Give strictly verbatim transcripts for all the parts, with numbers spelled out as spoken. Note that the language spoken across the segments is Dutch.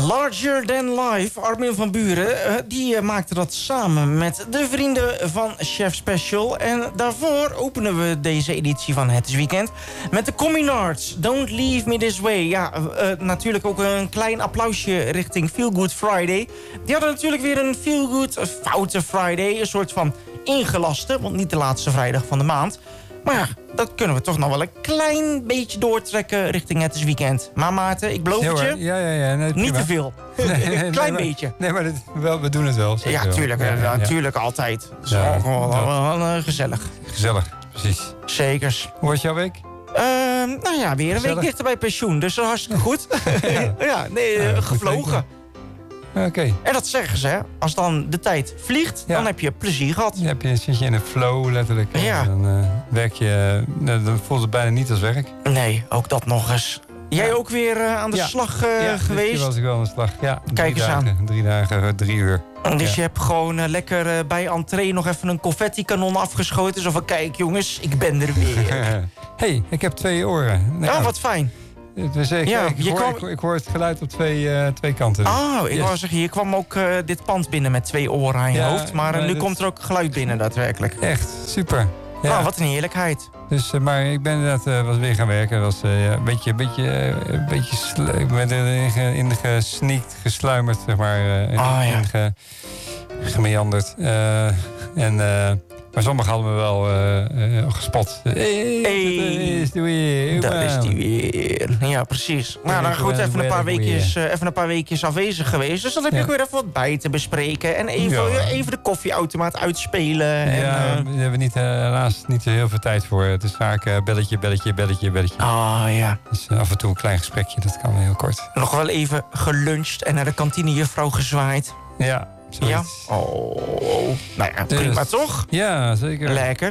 Larger Than Life, Armin van Buuren, uh, die uh, maakte dat samen met de vrienden van Chef Special. En daarvoor openen we deze editie van Het is Weekend met de Communards. Don't Leave Me This Way. Ja, uh, natuurlijk ook een klein applausje richting Feel Good Friday. Die hadden natuurlijk weer een Feel Good Foute Friday. Een soort van ingelaste, want niet de laatste vrijdag van de maand. Maar ja, dat kunnen we toch nog wel een klein beetje doortrekken richting Het is Weekend. Maar Maarten, ik beloof het je, ja, ja, ja, nee, niet te veel. Nee, nee, een klein nee, beetje. Maar, nee, maar dit, wel, we doen het wel. Ja, tuurlijk, ja, ja, natuurlijk ja. altijd. Het is ja, gewoon ja. wel, wel, uh, gezellig. Gezellig, precies. Zekers. Hoe was jouw week? Uh, nou ja, weer een Gezellig. week dichter bij pensioen, dus dat is hartstikke goed. ja. ja, nee, uh, Ja, gevlogen. Oké. Okay. En dat zeggen ze, hè. Als dan de tijd vliegt, ja. dan heb je plezier gehad. Dan heb je, zit je in een flow, letterlijk. Ja. Dan uh, werk je, uh, dan voelt het bijna niet als werk. Nee, ook dat nog eens. Jij ja. ook weer uh, aan de ja. slag uh, ja, geweest? Ja, was ik wel aan de slag. Ja, Kijk eens dagen, aan. Drie dagen, drie uur. Dus ja. je hebt gewoon uh, lekker uh, bij entree nog even een confetti-kanon afgeschoten. Zo van, kijk jongens, ik ben er weer. Hé, hey, ik heb twee oren. Nou, oh, wat fijn. Dus ik, ja, ik, ik, hoor, kwam... ik, ik hoor het geluid op twee, uh, twee kanten. Oh, ik yes. wou zeggen, je kwam ook uh, dit pand binnen met twee oren aan je ja, hoofd. Maar uh, nu dat... komt er ook geluid binnen daadwerkelijk. Echt, super. Ja. Oh, wat een heerlijkheid. Dus, uh, maar ik ben inderdaad uh, was weer gaan werken. Was uh, ja, een beetje, beetje, uh, een beetje slu- ik ben erin in gesneakt, gesluimerd, zeg maar. Uh, in, oh, ja. in ge, gemeanderd. Uh, en... Uh, Maar sommigen hadden me wel uh, uh, gespot. Hey, hey, dat is die weer. Dat is die weer. Ja, precies. Maar nou, goed, even een, paar weekjes, uh, even een paar weekjes afwezig geweest. Dus dan heb je ja. weer even wat bij te bespreken. En even, ja. even de koffieautomaat uitspelen. En, ja, uh, daar hebben we niet, uh, helaas niet zo heel veel tijd voor. Het is vaak uh, belletje, belletje, belletje, belletje. Ah, oh, ja. Dus uh, af en toe een klein gesprekje, dat kan heel kort. Nog wel even geluncht en naar de kantinejuffrouw gezwaaid. Ja. Zoiets. Ja. Oh, nou ja, prima dus, toch? Ja, zeker. Lekker.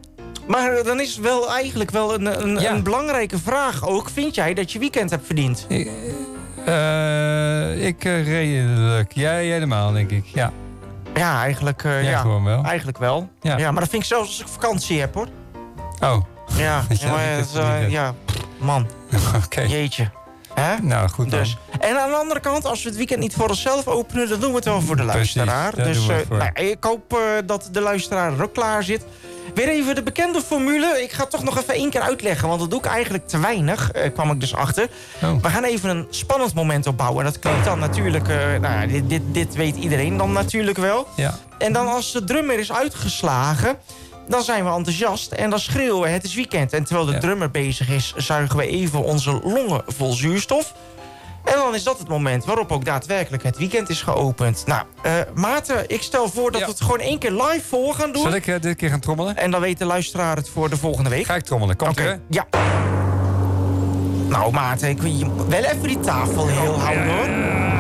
Maar dan is het wel eigenlijk wel een, een, ja. een belangrijke vraag ook. Vind jij dat je weekend hebt verdiend? Ik, uh, ik uh, redelijk. Jij helemaal, denk ik. Ja, ja eigenlijk uh, ja, ja. gewoon wel. Eigenlijk wel. Ja. ja, maar dat vind ik zelfs als ik vakantie heb, hoor. Oh. Ja, ja, maar, het, uh, ja man. Oké. Okay. Jeetje. Hè? Nou, goed dan. Dus. En aan de andere kant, als we het weekend niet voor onszelf openen, dan doen we het wel voor de luisteraar. Precies, dus uh, nou, ik hoop uh, dat de luisteraar er ook klaar zit. Weer even de bekende formule. Ik ga het toch nog even één keer uitleggen, want dat doe ik eigenlijk te weinig. Uh, kwam ik dus achter. Oh. We gaan even een spannend moment opbouwen. En dat klinkt dan natuurlijk, uh, nou ja, dit, dit, dit weet iedereen dan natuurlijk wel. Ja. En dan als de drummer is uitgeslagen, dan zijn we enthousiast en dan schreeuwen we het is weekend. En terwijl de ja. drummer bezig is, zuigen we even onze longen vol zuurstof. En dan is dat het moment waarop ook daadwerkelijk het weekend is geopend. Nou, uh, Maarten, ik stel voor dat ja. we het gewoon één keer live voor gaan doen. Zal ik uh, dit keer gaan trommelen? En dan weet de luisteraar het voor de volgende week. Ga ik trommelen, komt okay. er? Ja. Nou Maarten, ik wil je wel even die tafel heel houden hoor.